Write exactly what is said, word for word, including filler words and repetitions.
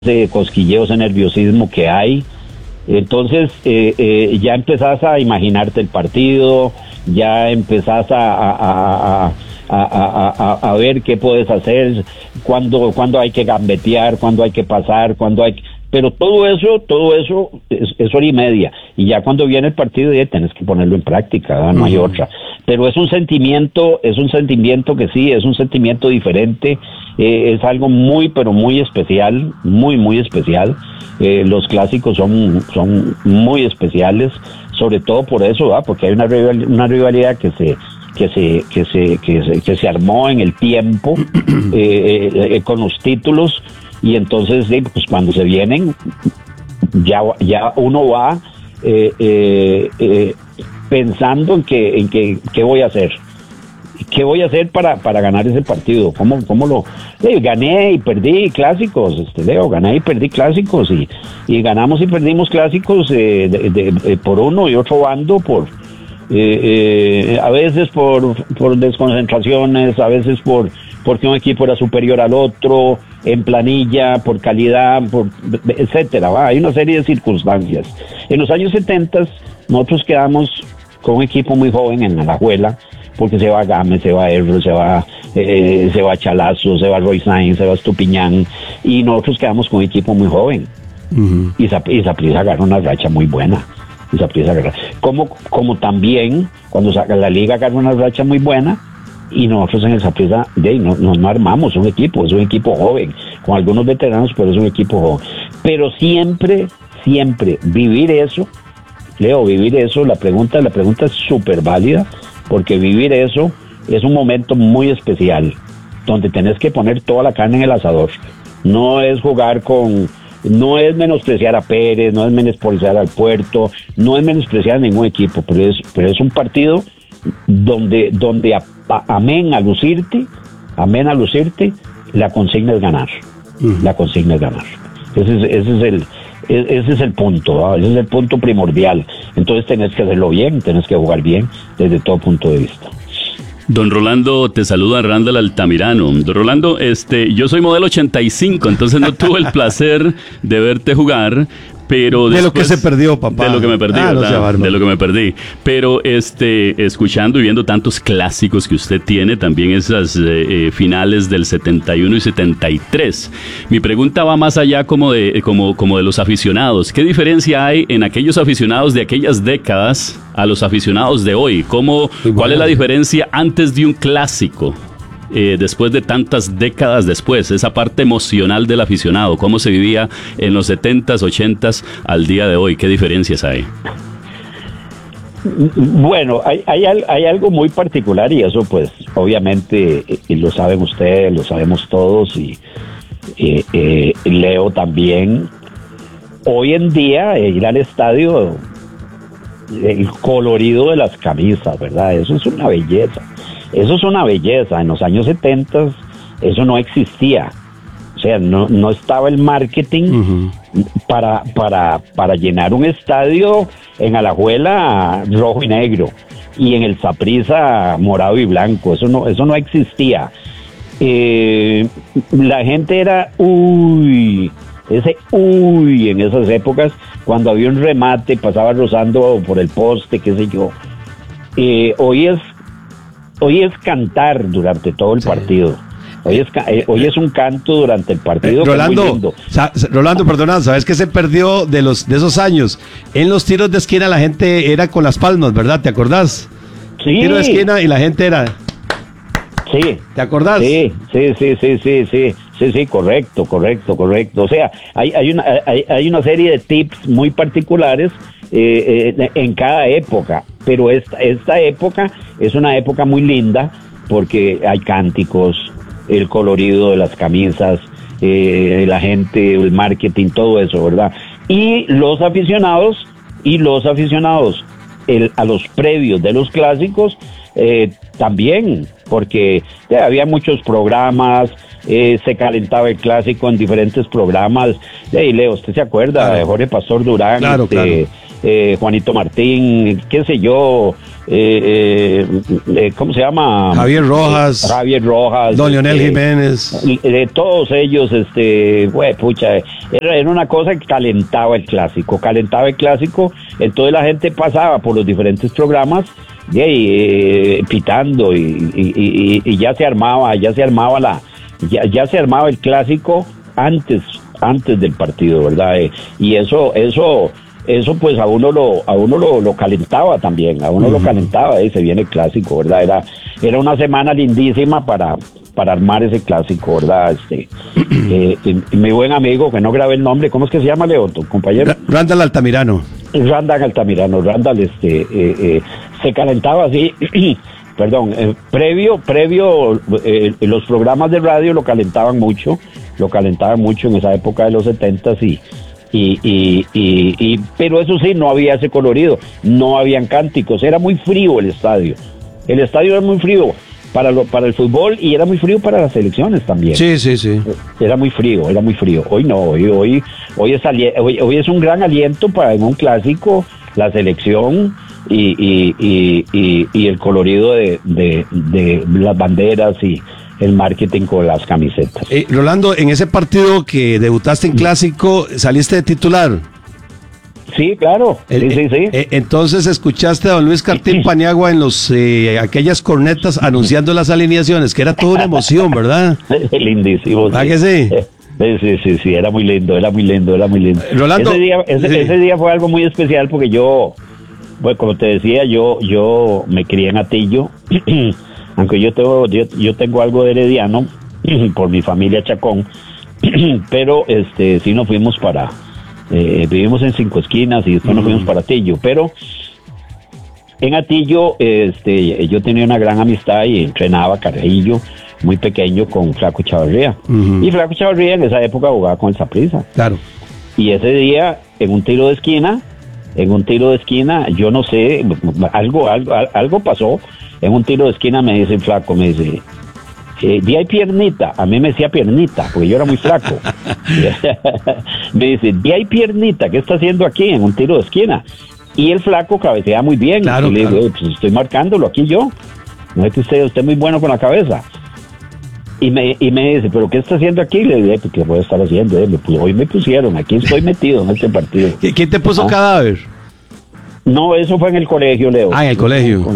ese cosquilleo, ese nerviosismo que hay. Entonces eh, eh, ya empezás a imaginarte el partido, ya empezás a, a, a, a, a, a, a ver qué puedes hacer, cuándo, cuándo hay que gambetear, cuándo hay que pasar, cuándo hay que... Pero todo eso, todo eso es, es hora y media. Y ya cuando viene el partido ya tenés que ponerlo en práctica, ¿verdad? No hay uh-huh. otra. Pero es un sentimiento, es un sentimiento que sí, es un sentimiento diferente, eh, es algo muy, pero muy especial, muy, muy especial. Eh, los clásicos son, son muy especiales, sobre todo por eso, ¿verdad? Porque hay una rival, una rivalidad que se que se que se que se, que se armó en el tiempo eh, eh, con los títulos. Y entonces, sí, pues cuando se vienen, ya ya uno va eh, eh, eh, pensando en que en que qué voy a hacer, qué voy a hacer para para ganar ese partido, cómo cómo lo eh, gané y perdí clásicos, este Leo, gané y perdí clásicos y y ganamos y perdimos clásicos eh, de, de, de, por uno y otro bando por eh, eh, a veces por por desconcentraciones, a veces por porque un equipo era superior al otro, en planilla, por calidad, por etcétera, ¿va? Hay una serie de circunstancias. En los años setenta nosotros quedamos con un equipo muy joven en Alajuela, porque se va Gámez, se va Erro, se va eh, se va Chalazo, se va Roy Sainz, se va Estupiñán, y nosotros quedamos con un equipo muy joven. Uh-huh. Y Saprissa agarró una racha muy buena. Y Saprissa agarró. Como, como también, cuando saca la liga agarró una racha muy buena, y nosotros en el Saprissa de, no, no, no armamos un equipo, es un equipo joven, con algunos veteranos, pero es un equipo joven. Pero siempre, siempre vivir eso, Leo, vivir eso, la pregunta, la pregunta es súper válida, porque vivir eso es un momento muy especial, donde tenés que poner toda la carne en el asador. No es jugar con, no es menospreciar a Pérez, no es menospreciar al Puerto, no es menospreciar a ningún equipo, pero es, pero es un partido donde, donde a, a, amén a lucirte, amén a lucirte, la consigna es ganar, uh-huh. la consigna es ganar. Ese es, ese es el, ese es el punto, ¿no? Ese es el punto primordial. Entonces tenés que hacerlo bien, tenés que jugar bien desde todo punto de vista. Don Rolando, te saluda Randall Altamirano. Don Rolando, este, yo soy modelo ochenta y cinco, entonces no tuve el placer de verte jugar, pero de después, lo que se perdió, papá. De lo que me perdí, ah, ¿verdad? No de lo que me perdí. Pero este, escuchando y viendo tantos clásicos que usted tiene, también esas eh, eh, finales del setenta y uno y setenta y tres. Mi pregunta va más allá como de, como, como de los aficionados. ¿Qué diferencia hay en aquellos aficionados de aquellas décadas a los aficionados de hoy? ¿Cómo, bueno. ¿Cuál es la diferencia antes de un clásico? Eh, después de tantas décadas después, esa parte emocional del aficionado, cómo se vivía en los setentas, ochentas al día de hoy, ¿qué diferencias hay? Bueno, hay, hay, hay algo muy particular y eso pues obviamente eh, lo saben ustedes, lo sabemos todos y eh, eh, Leo también. Hoy en día eh, ir al estadio, el colorido de las camisas, ¿verdad? Eso es una belleza. Eso es una belleza. En los años setenta eso no existía. O sea, no, no estaba el marketing uh-huh. para, para, para llenar un estadio en Alajuela rojo y negro y en el Saprissa morado y blanco. Eso no, eso no existía. Eh, la gente era uy, ese uy en esas épocas, cuando había un remate, pasaba rozando por el poste, qué sé yo. Eh, hoy es Hoy es cantar durante todo el sí. partido. Hoy es, eh, hoy es un canto durante el partido. Eh, Rolando, sa- Rolando, perdona, ¿sabes qué se perdió de los de esos años? En los tiros de esquina la gente era con las palmas, ¿verdad? ¿Te acordás? Sí. Tiro de esquina y la gente era... Sí. ¿Te acordás? Sí, sí, sí, sí, sí, sí, sí, sí, correcto, correcto, correcto. O sea, hay, hay, una, hay, hay una serie de tips muy particulares eh, eh, en cada época, pero esta, esta época es una época muy linda porque hay cánticos, el colorido de las camisas, eh, la gente, el marketing, todo eso, ¿verdad? Y los aficionados, y los aficionados el, a los previos de los clásicos, eh, también, porque eh, había muchos programas, eh, se calentaba el clásico en diferentes programas. Hey, Leo, ¿usted se acuerda? Claro. De Jorge Pastor Durán, claro, este, claro. Eh, Juanito Martín, qué sé yo, eh, eh, ¿cómo se llama? Javier Rojas. Eh, Javier Rojas. Don Leonel este, Jiménez. De todos ellos, este, güey, pucha, era, era una cosa que calentaba el clásico, calentaba el clásico, entonces la gente pasaba por los diferentes programas, y, eh, pitando, y, y, y, y ya se armaba, ya se armaba la, ya, ya se armaba el clásico antes, antes del partido, ¿verdad? Eh, y eso, eso, eso pues a uno lo, a uno lo, lo calentaba también, a uno uh-huh. lo calentaba, eh, se viene el clásico, ¿verdad? Era, era una semana lindísima para, para armar ese clásico, ¿verdad? Este, eh, y, y mi buen amigo, que no grabé el nombre, ¿cómo es que se llama, Leo, tu compañero? Randall Altamirano. Randall Altamirano, Randall, este, eh, eh, se calentaba así, perdón, eh, previo, previo, eh, los programas de radio lo calentaban mucho, lo calentaban mucho en esa época de los setentas y, y, y, y, y, pero eso sí, no había ese colorido, no habían cánticos, era muy frío el estadio, el estadio era muy frío para lo, para el fútbol y era muy frío para las selecciones también. Sí, sí, sí. Era muy frío, era muy frío. Hoy no, hoy, hoy, hoy es ali- hoy, hoy es un gran aliento para en un clásico la selección y, y, y, y, y el colorido de, de, de las banderas y el marketing con las camisetas. Eh, Rolando, en ese partido que debutaste en clásico, saliste de titular. Sí, claro. El, sí, sí, sí. Eh, entonces escuchaste a don Luis Cartín Paniagua en los eh, aquellas cornetas anunciando las alineaciones, que era toda una emoción, ¿verdad? Lindísimo. ¿Ah, sí. que sí? Eh, sí, sí, sí, era muy lindo, era muy lindo, era muy lindo. Rolando, ese día, ese, sí. ese día fue algo muy especial porque yo, bueno, como te decía, yo, yo me crié en Atillo, aunque yo tengo, yo, yo tengo algo de herediano por mi familia Chacón, pero este, sí nos fuimos para Eh, vivimos en Cinco Esquinas y después nos fuimos para Atillo, pero en Atillo este, yo tenía una gran amistad y entrenaba carajillo muy pequeño con Flaco Chavarría. Uh-huh. Y Flaco Chavarría en esa época jugaba con el Saprissa. Claro. Y ese día, en un tiro de esquina, en un tiro de esquina, yo no sé, algo, algo, algo pasó, en un tiro de esquina me dice Flaco, me dice... Eh, di hay piernita, a mí me decía piernita, porque yo era muy flaco. Me dice, di hay piernita, ¿qué está haciendo aquí en un tiro de esquina? Y el flaco cabecea muy bien. Claro, y le claro. digo, pues estoy marcándolo aquí yo. No es que usted, usted es muy bueno con la cabeza. Y me, y me dice, ¿pero qué está haciendo aquí? Le dije, pues, ¿qué voy a estar haciendo? Eh, pues, hoy me pusieron, aquí estoy metido en este partido. ¿Quién te puso Ajá. cadáver? No, eso fue en el colegio, Leo. Ah, en el colegio.